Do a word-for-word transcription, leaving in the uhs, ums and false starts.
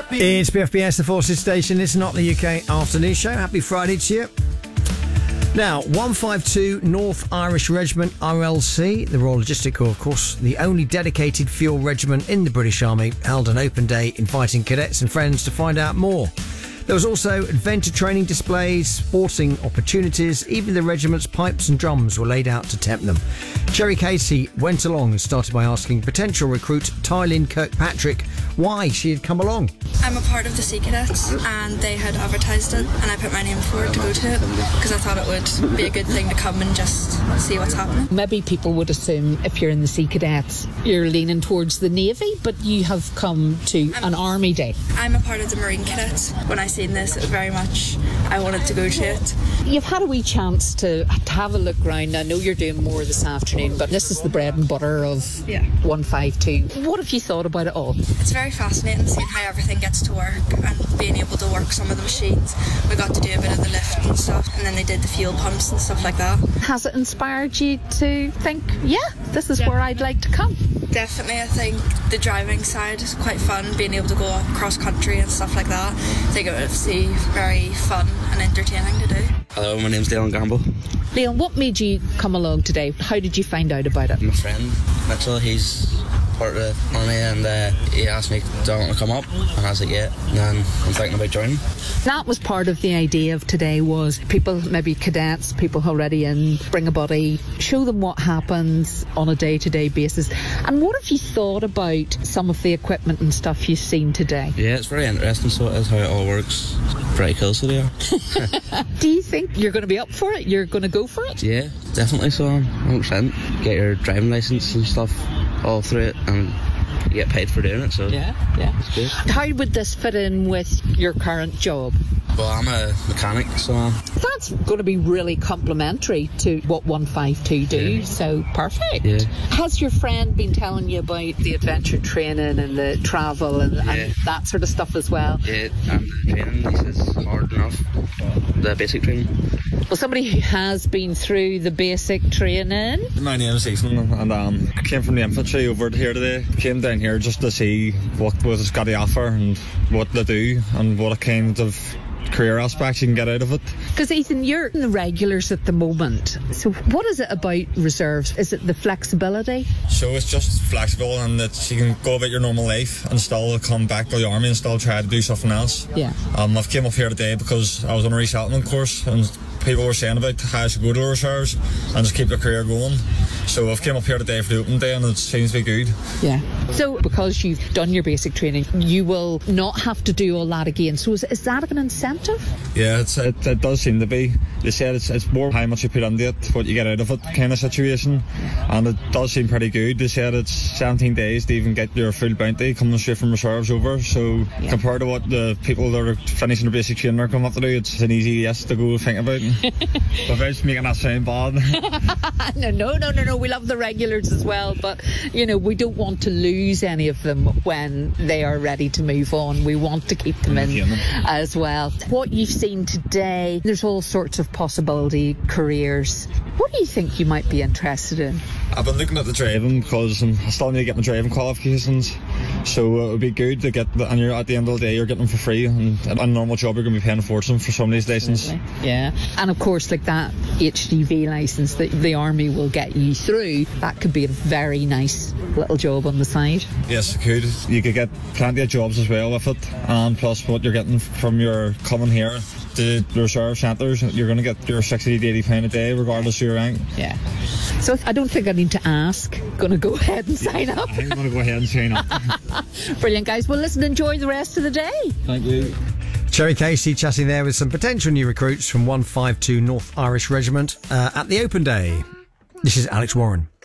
It's B F B S, the Forces Station. It's not the U K afternoon show. Happy Friday to you. Now, one fifty-two North Irish Regiment, R L C, the Royal Logistic Corps, of course, the only dedicated fuel regiment in the British Army, held an open day inviting cadets and friends to find out more. There was also adventure training displays, sporting opportunities, even the regiment's pipes and drums were laid out to tempt them. Cherry Casey went along and started by asking potential recruit Tylynn Kirkpatrick why she had come along. I'm a part of the Sea Cadets and they had advertised it and I put my name forward to go to it because I thought it would be a good thing to come and just see what's happening. Maybe people would assume if you're in the Sea Cadets you're leaning towards the Navy, but you have come to I'm, an Army day. I'm a part of the Marine Cadets. When I seen this, it was very much I wanted to go to it. You've had a wee chance to, to have a look round. I know you're doing more this afternoon, but this is the bread and butter of yeah. one fifty-two. What have you thought about it all? It's very fascinating seeing how everything gets to work and being able to work some of the machines. We got to do a bit of the lift and stuff, and then they did the fuel pumps and stuff like that. Has it inspired you to think, yeah, this is yeah. where I'd like to come? Definitely. I think the driving side is quite fun, being able to go cross country and stuff like that. I think it would be very fun and entertaining to do. Hello, my name's Leon Gamble. Leon, what made you come along today? How did you find out about it? My friend Mitchell, he's part of the army, and uh, he asked me, do I want to come up? And I was like, yeah. And then I'm thinking about joining. That was part of the idea of today, was people, maybe cadets, people already in, bring a buddy, show them what happens on a day-to-day basis. And what have you thought about some of the equipment and stuff you've seen today? Yeah, it's very interesting, so it is how it all works. Pretty cool, so they are. Do you think you're going to be up for it? You're going to go for it? Yeah, definitely so. one hundred percent. Get your driving licence and stuff all through it, and you get paid for doing it, so yeah, yeah. It's good. How would this fit in with your current job? Well, I'm a mechanic, so um, that's going to be really complementary to what one fifty-two do, yeah. So perfect. Yeah. Has your friend been telling you about the adventure training and the travel and, yeah. and that sort of stuff as well? Yeah, and the training, he says, hard enough, the basic training. Well, somebody who has been through the basic training. My name is Ethan, and um, I came from the infantry over here today. Came down here just to see what was got to offer and what they do and what kind of career aspects you can get out of it. Because Ethan, you're in the regulars at the moment, so what is it about reserves? Is it the flexibility? So it's just flexible, and that you can go about your normal life and still come back to the army and still try to do something else. Yeah. Um, I've came up here today because I was on a resettlement course and people were saying about how I should go to the reserves and just keep the career going. So I've came up here today for the open day and it seems to be good. Yeah. So because you've done your basic training, you will not have to do all that again. So is, is that an incentive? Yeah, it's, it, it does seem to be. They said it's, it's more how much you put into it, what you get out of it kind of situation. And it does seem pretty good. They said it's seventeen days to even get your full bounty coming straight from reserves over. So yeah. Compared to what the people that are finishing their basic training are coming up to do, it's an easy yes to go think about. Without making that sound bad. no, no, no, no, no. We love the regulars as well, but you know, we don't want to lose any of them when they are ready to move on. We want to keep them in them. as well. What you've seen today, there's all sorts of possibility careers. What do you think you might be interested in? I've been looking at the driving because I still need to get my driving qualifications, so it would be good to get the, and you're at the end of the day you're getting them for free, and on a normal job you're going to be paying a fortune for some of these licenses. Yeah, and of course like that H G V licence that the army will get you through, that could be a very nice little job on the side. Yes, it could. You could get plenty of jobs as well with it, and plus what you're getting from your coming here to the reserve centres, you're going to get your sixty to eighty pounds a day regardless of your rank. Yeah. So I don't think I need to ask. Going to go ahead and sign up. I'm going to go ahead and sign up. Brilliant, guys. Well, listen, enjoy the rest of the day. Thank you. Cherry Casey chatting there with some potential new recruits from one fifty-two North Irish Regiment uh, at the open day. This is Alex Warren.